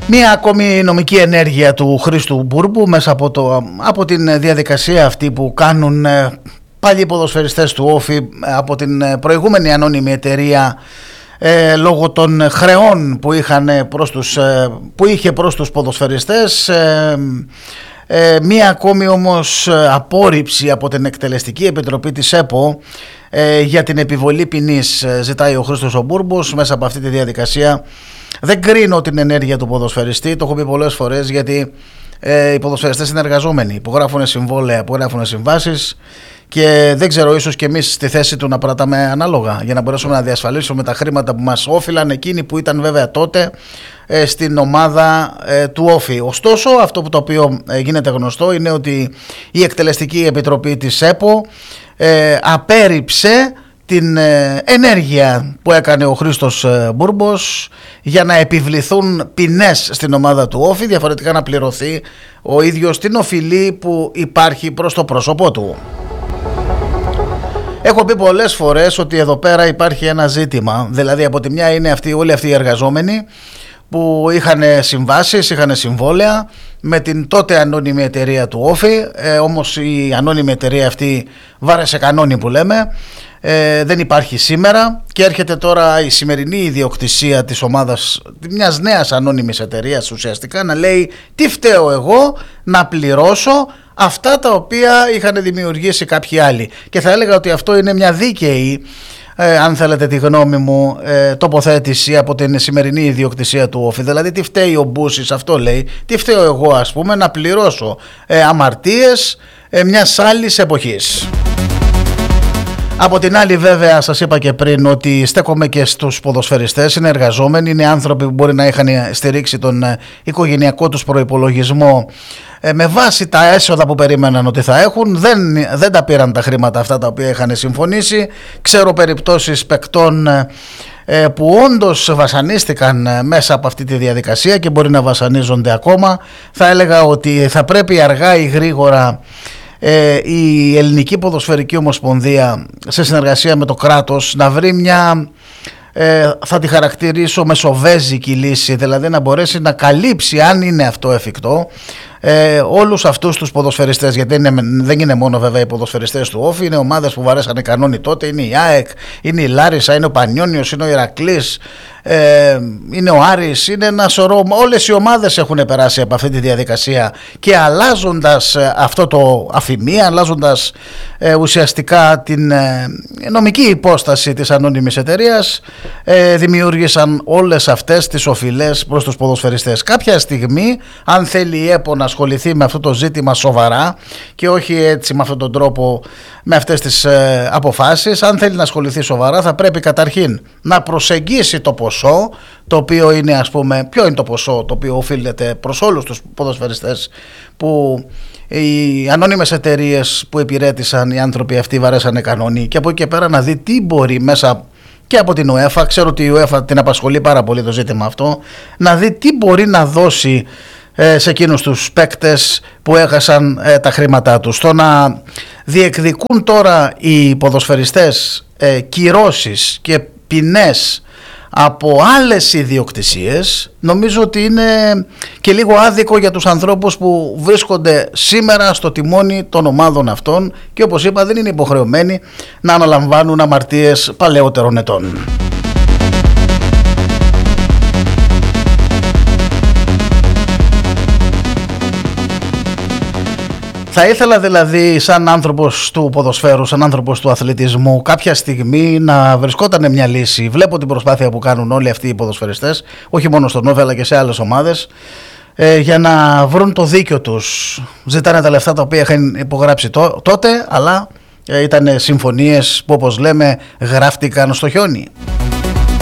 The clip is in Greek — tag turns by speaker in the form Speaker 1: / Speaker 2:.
Speaker 1: Μία ακόμη νομική ενέργεια του Χρήστου Μπούρμπου μέσα από την διαδικασία αυτή που κάνουν παλιοί ποδοσφαιριστές του Όφη από την προηγούμενη ανώνυμη εταιρεία λόγω των χρεών που είχε προς τους ποδοσφαιριστές. Μία ακόμη όμως απόρριψη από την Εκτελεστική Επιτροπή της ΕΠΟ για την επιβολή ποινής ζητάει ο Χρήστος ο Μπούρμπος μέσα από αυτή τη διαδικασία. Δεν κρίνω την ενέργεια του ποδοσφαιριστή, το έχω πει πολλές φορές, γιατί οι ποδοσφαιριστές είναι εργαζόμενοι, υπογράφουν συμβόλαια, υπογράφουν συμβάσεις και δεν ξέρω, ίσως και εμείς στη θέση του να πρατάμε ανάλογα για να μπορέσουμε να διασφαλίσουμε τα χρήματα που μας όφυλαν εκείνοι που ήταν βέβαια τότε στην ομάδα του Όφη. Ωστόσο, αυτό που το οποίο γίνεται γνωστό είναι ότι η Εκτελεστική Επιτροπή της ΕΠΟ απέρριψε την ενέργεια που έκανε ο Χρήστος Μπούρμπος για να επιβληθούν ποινές στην ομάδα του Όφη, διαφορετικά να πληρωθεί ο ίδιος την οφειλή που υπάρχει προς το πρόσωπό του. Έχω πει πολλές φορές ότι εδώ πέρα υπάρχει ένα ζήτημα, δηλαδή από τη μια είναι όλοι αυτοί οι εργαζόμενοι που είχαν συμβάσεις, είχαν συμβόλαια με την τότε ανώνυμη εταιρεία του Όφη, όμως η ανώνυμη εταιρεία αυτή βάρεσε κανόνι που λέμε, δεν υπάρχει σήμερα και έρχεται τώρα η σημερινή ιδιοκτησία της ομάδας μιας νέας ανώνυμης εταιρείας ουσιαστικά να λέει τι φταίω εγώ να πληρώσω αυτά τα οποία είχαν δημιουργήσει κάποιοι άλλοι, και θα έλεγα ότι αυτό είναι μια δίκαιη, αν θέλετε τη γνώμη μου, τοποθέτηση από την σημερινή ιδιοκτησία του Όφη. Δηλαδή τι φταίει ο Μπούσης, αυτό λέει, τι φταίω εγώ ας πούμε να πληρώσω αμαρτίες μιας άλλης εποχής. Από την άλλη βέβαια σας είπα και πριν ότι στέκομαι και στους ποδοσφαιριστές, είναι εργαζόμενοι, είναι άνθρωποι που μπορεί να είχαν στηρίξει τον οικογενειακό τους προϋπολογισμό με βάση τα έσοδα που περίμεναν ότι θα έχουν, δεν τα πήραν τα χρήματα αυτά τα οποία είχαν συμφωνήσει. Ξέρω περιπτώσεις παικτών που όντως βασανίστηκαν μέσα από αυτή τη διαδικασία και μπορεί να βασανίζονται ακόμα. Θα έλεγα ότι θα πρέπει αργά ή γρήγορα η Ελληνική Ποδοσφαιρική Ομοσπονδία σε συνεργασία με το κράτος να βρει μια, θα τη χαρακτηρίσω μεσοβέζικη λύση, δηλαδή να μπορέσει να καλύψει, αν είναι αυτό εφικτό, όλους αυτούς τους ποδοσφαιριστές, γιατί δεν είναι μόνο βέβαια οι ποδοσφαιριστές του Όφη, είναι ομάδες που βαρέσανε κανόνι τότε, είναι η ΑΕΚ, είναι η Λάρισα, είναι ο Πανιόνιος, είναι ο Ηρακλής, είναι ο Άρης, είναι ένα σωρό, όλες οι ομάδες έχουν περάσει από αυτή τη διαδικασία και αλλάζοντας αυτό το αφημία, αλλάζοντας ουσιαστικά την νομική υπόσταση της ανώνυμης εταιρείας, δημιούργησαν όλες αυτές τις οφειλές προς τους ποδοσφαιριστές. Κάποια στιγμή, αν θέλει η ΕΠΟ να ασχοληθεί με αυτό το ζήτημα σοβαρά και όχι έτσι με αυτόν τον τρόπο, με αυτές τις αποφάσεις, αν θέλει να ασχοληθεί σοβαρά θα πρέπει καταρχήν να προσεγγίσει το ποσό, το οποίο είναι, ας πούμε, ποιο είναι το ποσό το οποίο οφείλεται προς όλους τους ποδοσφαιριστές που οι ανώνυμες εταιρείες που υπηρέτησαν οι άνθρωποι αυτοί βαρέσανε κανόνι, και από εκεί και πέρα να δει τι μπορεί μέσα και από την UEFA, ξέρω ότι η UEFA την απασχολεί πάρα πολύ το ζήτημα αυτό, να δει τι μπορεί να δώσει σε εκείνους τους παίκτες που έχασαν τα χρήματά τους. Το να διεκδικούν τώρα οι ποδοσφαιριστές κυρώσεις και ποινές από άλλες ιδιοκτησίες, νομίζω ότι είναι και λίγο άδικο για τους ανθρώπους που βρίσκονται σήμερα στο τιμόνι των ομάδων αυτών και, όπως είπα, δεν είναι υποχρεωμένοι να αναλαμβάνουν αμαρτίες παλαιότερων ετών. Θα ήθελα δηλαδή σαν άνθρωπος του ποδοσφαίρου, σαν άνθρωπος του αθλητισμού, κάποια στιγμή να βρισκόταν μια λύση. Βλέπω την προσπάθεια που κάνουν όλοι αυτοί οι ποδοσφαιριστές, όχι μόνο στον Όφη αλλά και σε άλλες ομάδες, για να βρουν το δίκιο τους. Ζητάνε τα λεφτά τα οποία είχαν υπογράψει τότε, αλλά ήταν συμφωνίες που, όπως λέμε, γράφτηκαν στο χιόνι.